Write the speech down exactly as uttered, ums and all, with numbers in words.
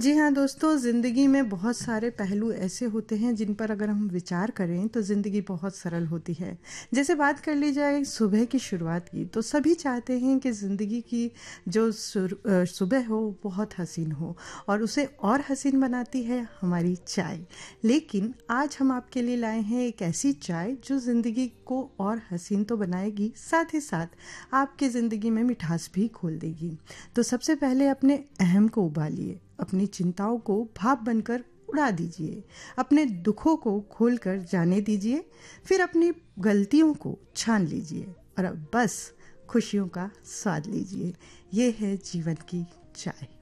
जी हाँ दोस्तों, ज़िंदगी में बहुत सारे पहलू ऐसे होते हैं जिन पर अगर हम विचार करें तो ज़िंदगी बहुत सरल होती है। जैसे बात कर ली जाए सुबह की शुरुआत की, तो सभी चाहते हैं कि ज़िंदगी की जो सुर- अ, सुबह हो बहुत हसीन हो, और उसे और हसीन बनाती है हमारी चाय। लेकिन आज हम आपके लिए लाए हैं एक ऐसी चाय जो ज़िंदगी को और हसीन तो बनाएगी, साथ ही साथ आपकी ज़िंदगी में मिठास भी खोल देगी। तो सबसे पहले अपने अहम को उबालिए, अपनी चिंताओं को भाप बनकर उड़ा दीजिए, अपने दुखों को खोलकर जाने दीजिए, फिर अपनी गलतियों को छान लीजिए और अब बस खुशियों का स्वाद लीजिए। ये है जीवन की चाय।